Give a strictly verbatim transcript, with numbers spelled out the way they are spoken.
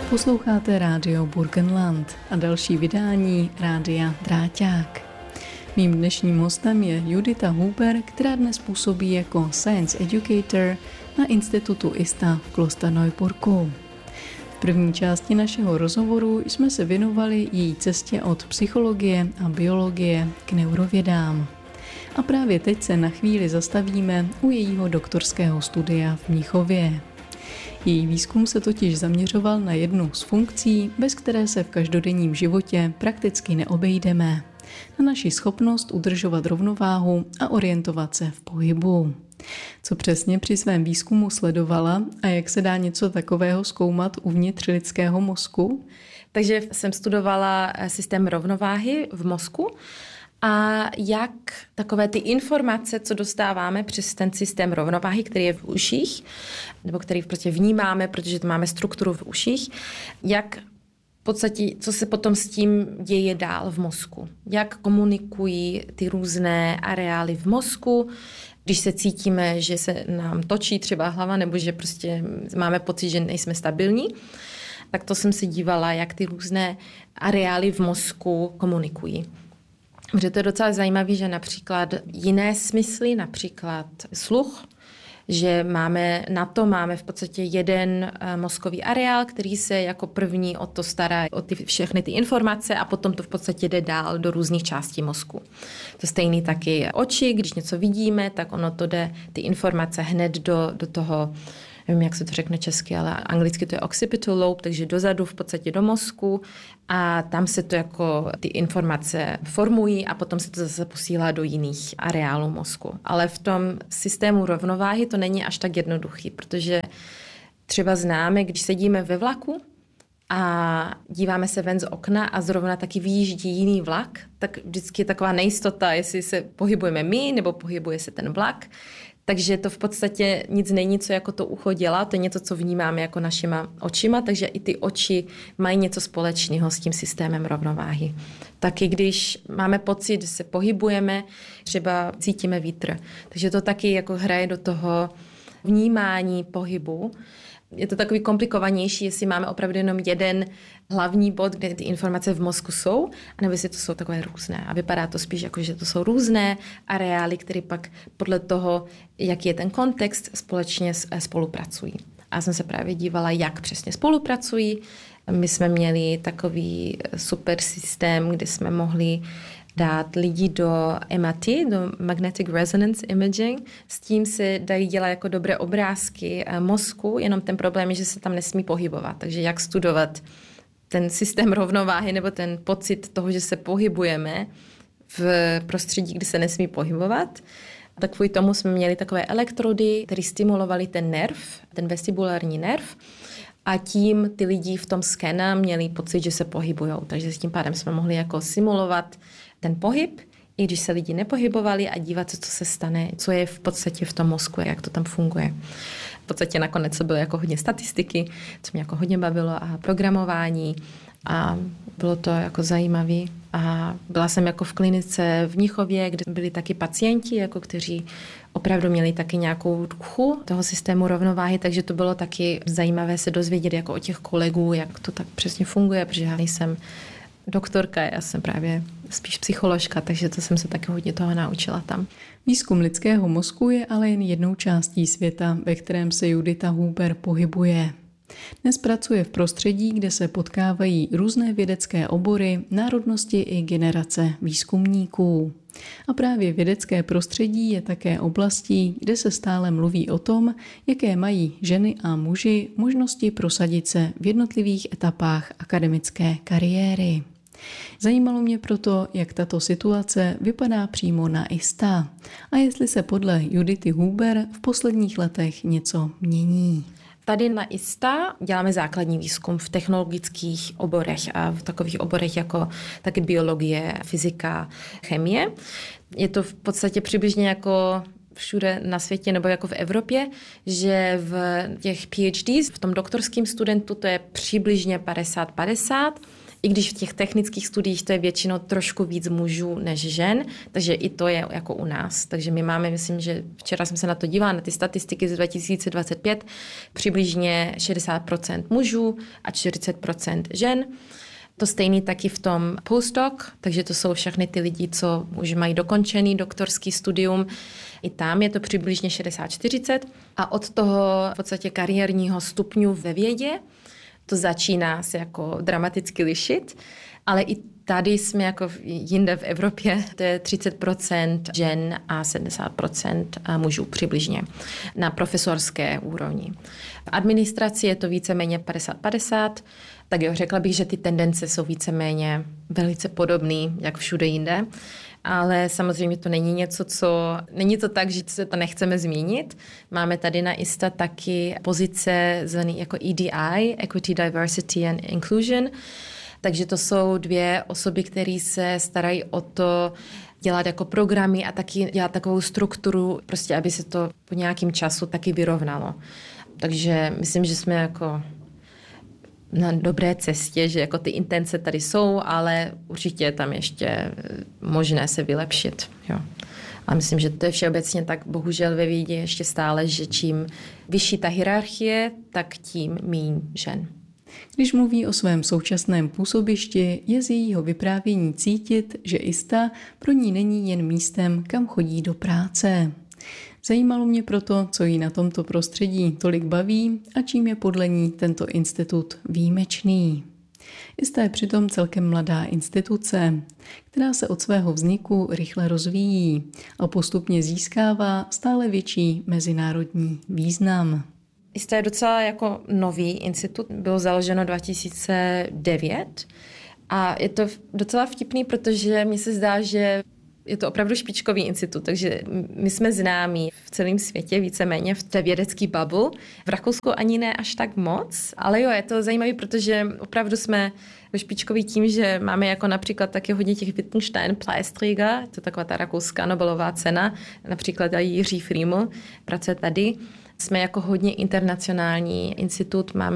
Posloucháte Rádio Burgenland a další vydání Rádia Dráťák. Mým dnešním hostem je Judita Huber, která dnes působí jako Science Educator na Institutu I S T A v Klosterneuburgu. V první části našeho rozhovoru jsme se věnovali její cestě od psychologie a biologie k neurovědám. A právě teď se na chvíli zastavíme u jejího doktorského studia v Mnichově. Její výzkum se totiž zaměřoval na jednu z funkcí, bez které se v každodenním životě prakticky neobejdeme. Na naši schopnost udržovat rovnováhu a orientovat se v pohybu. Co přesně při svém výzkumu sledovala a jak se dá něco takového zkoumat uvnitř lidského mozku? Takže jsem studovala systém rovnováhy v mozku a jak takové ty informace, co dostáváme přes ten systém rovnováhy, který je v uších, nebo který prostě vnímáme, protože máme strukturu v uších, jak v podstatě, co se potom s tím děje dál v mozku. Jak komunikují ty různé areály v mozku, když se cítíme, že se nám točí třeba hlava, nebo že prostě máme pocit, že nejsme stabilní. Tak to jsem se dívala, jak ty různé areály v mozku komunikují. Protože to je docela zajímavé, že například jiné smysly, například sluch, že máme na to máme v podstatě jeden mozkový areál, který se jako první o to stará, o ty, všechny ty informace a potom to v podstatě jde dál do různých částí mozku. To stejný taky oči, když něco vidíme, tak ono to jde ty informace hned do, do toho, nevím, jak se to řekne česky, ale anglicky to je occipital lobe, takže dozadu v podstatě do mozku a tam se to jako ty informace formují a potom se to zase posílá do jiných areálů mozku. Ale v tom systému rovnováhy to není až tak jednoduchý, protože třeba známe, když sedíme ve vlaku a díváme se ven z okna a zrovna taky vyjíždí jiný vlak, tak vždycky je taková nejistota, jestli se pohybujeme my nebo pohybuje se ten vlak. Takže to v podstatě nic není, co jako to ucho dělá, to je něco, co vnímáme jako našima očima, takže i ty oči mají něco společného s tím systémem rovnováhy. Taky když máme pocit, že se pohybujeme, třeba cítíme vítr. Takže to taky jako hraje do toho vnímání pohybu. Je to takový komplikovanější, jestli máme opravdu jenom jeden hlavní bod, kde ty informace v mozku jsou, anebo jestli to jsou takové různé. A vypadá to spíš jako, že to jsou různé areály, které pak podle toho, jaký je ten kontext, společně spolupracují. A já jsem se právě dívala, jak přesně spolupracují. My jsme měli takový super systém, kde jsme mohli dát lidi do M R T, do Magnetic Resonance Imaging. S tím se dají dělat jako dobré obrázky mozku, jenom ten problém je, že se tam nesmí pohybovat. Takže jak studovat ten systém rovnováhy nebo ten pocit toho, že se pohybujeme v prostředí, kde se nesmí pohybovat. Tak kvůli tomu jsme měli takové elektrody, které stimulovaly ten nerv, ten vestibulární nerv. A tím ty lidi v tom skena měli pocit, že se pohybujou. Takže s tím pádem jsme mohli jako simulovat ten pohyb, i když se lidi nepohybovali a dívat se, co se stane, co je v podstatě v tom mozku, jak to tam funguje. V podstatě nakonec to bylo jako hodně statistiky, co mě jako hodně bavilo a programování a bylo to jako zajímavé. A byla jsem jako v klinice v Mnichově, kde byli taky pacienti, jako kteří opravdu měli taky nějakou duchu toho systému rovnováhy, takže to bylo taky zajímavé se dozvědět jako o těch kolegů, jak to tak přesně funguje, protože já nejsem doktorka, já jsem právě spíš psycholožka, takže to jsem se taky hodně toho naučila tam. Výzkum lidského mozku je ale jen jednou částí světa, ve kterém se Judita Huber pohybuje. Dnes pracuje v prostředí, kde se potkávají různé vědecké obory, národnosti i generace výzkumníků. A právě vědecké prostředí je také oblastí, kde se stále mluví o tom, jaké mají ženy a muži možnosti prosadit se v jednotlivých etapách akademické kariéry. Zajímalo mě proto, jak tato situace vypadá přímo na I S T A a jestli se podle Judity Huber v posledních letech něco mění. Tady na I S T A děláme základní výzkum v technologických oborech a v takových oborech jako taky biologie, fyzika, chemie. Je to v podstatě přibližně jako všude na světě nebo jako v Evropě, že v těch PhDs, v tom doktorském studentu, to je přibližně padesát padesát. I když v těch technických studiích to je většinou trošku víc mužů než žen, takže i to je jako u nás. Takže my máme, myslím, že včera jsem se na to dívala, na ty statistiky z dva tisíce dvacet pět, přibližně šedesát procent mužů a čtyřicet procent žen. To stejný taky v tom postdoc, takže to jsou všechny ty lidi, co už mají dokončený doktorský studium. I tam je to přibližně šedesát čtyřicet a od toho v podstatě kariérního stupňu ve vědě to začíná se jako dramaticky lišit, ale i tady jsme jako jinde v Evropě, to je třicet procent žen a sedmdesát procent mužů přibližně na profesorské úrovni. V administraci je to víceméně padesát padesát, tak jo, řekla bych, že ty tendence jsou víceméně velice podobné, jak všude jinde, ale samozřejmě to není něco, co... Není to tak, že se to nechceme změnit. Máme tady na I S T A taky pozice zvaný jako E D I, Equity, Diversity and Inclusion, takže to jsou dvě osoby, které se starají o to dělat jako programy a taky dělat takovou strukturu, prostě aby se to po nějakém času taky vyrovnalo. Takže myslím, že jsme jako na dobré cestě, že jako ty intence tady jsou, ale určitě je tam ještě možné se vylepšit. Jo. A myslím, že to je všeobecně tak bohužel ve vědě ještě stále, že čím vyšší ta hierarchie, tak tím míň žen. Když mluví o svém současném působišti, je z jejího vyprávění cítit, že I S T A pro ní není jen místem, kam chodí do práce. Zajímalo mě proto, co jí na tomto prostředí tolik baví a čím je podle ní tento institut výjimečný. I S T A je přitom celkem mladá instituce, která se od svého vzniku rychle rozvíjí a postupně získává stále větší mezinárodní význam. I S T A je docela jako nový institut, bylo založeno dva tisíce devět a je to docela vtipný, protože mi se zdá, že je to opravdu špičkový institut, takže my jsme známí v celém světě víceméně v té vědecké bubble. V Rakousku ani ne až tak moc, ale jo, je to zajímavé, protože opravdu jsme špičkoví tím, že máme jako například taky hodně těch Wittgenstein-Preisträger, to je taková ta rakouská Nobelová cena, například i Jiří Frieml pracuje tady. Jsme jako hodně internacionální institut, máme